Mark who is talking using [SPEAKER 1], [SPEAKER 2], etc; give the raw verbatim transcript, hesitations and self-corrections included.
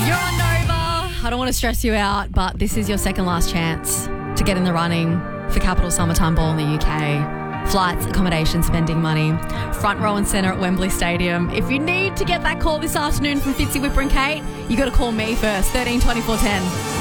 [SPEAKER 1] You're on Nova. I don't want to stress you out, but this is your second last chance to get in the running for Capital Summertime Ball in the U K. Flights, accommodation, spending money. Front row and centre at Wembley Stadium. If you need to get that call this afternoon from Fitzy, Whipper and Kate, you got to call me first. thirteen twenty-four ten.